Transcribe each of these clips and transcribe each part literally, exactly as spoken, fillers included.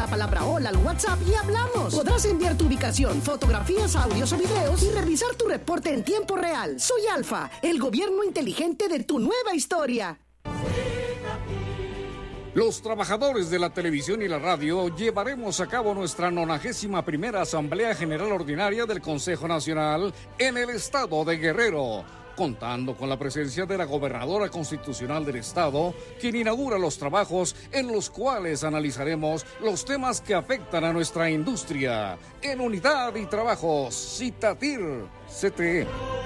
la palabra hola al WhatsApp y hablamos. Podrás enviar tu ubicación, fotografías, audios o videos y revisar tu reporte en tiempo real. Soy Alfa, el gobierno inteligente de tu nueva historia. Los trabajadores de la televisión y la radio llevaremos a cabo nuestra nonagésima primera Asamblea General Ordinaria del Consejo Nacional en el estado de Guerrero, contando con la presencia de la gobernadora constitucional del estado, quien inaugura los trabajos en los cuales analizaremos los temas que afectan a nuestra industria. En Unidad y Trabajos, Citatir, C T E.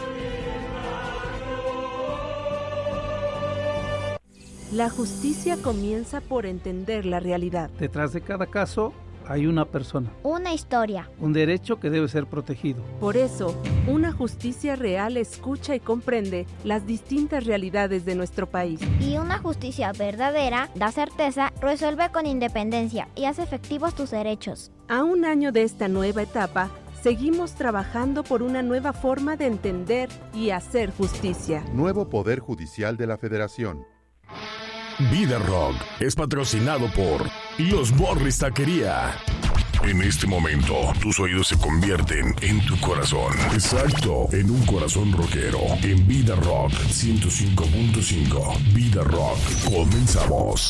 La justicia comienza por entender la realidad. Detrás de cada caso hay una persona. Una historia. Un derecho que debe ser protegido. Por eso, una justicia real escucha y comprende las distintas realidades de nuestro país. Y una justicia verdadera da certeza, resuelve con independencia y hace efectivos tus derechos. A un año de esta nueva etapa, seguimos trabajando por una nueva forma de entender y hacer justicia. Nuevo Poder Judicial de la Federación. Vida Rock es patrocinado por Los Morris Taquería. En este momento, tus oídos se convierten en tu corazón. Exacto, en un corazón rockero. En Vida Rock ciento cinco punto cinco. Vida Rock. Comenzamos.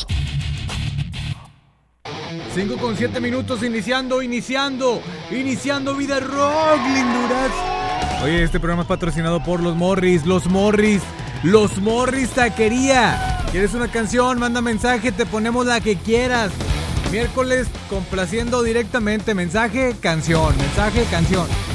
cinco con siete minutos, iniciando, iniciando, iniciando Vida Rock, linduras. Oye, este programa es patrocinado por Los Morris, Los Morris, Los Morris Taquería. ¿Quieres una canción? Manda mensaje, te ponemos la que quieras. Miércoles complaciendo directamente, mensaje, canción, mensaje, canción.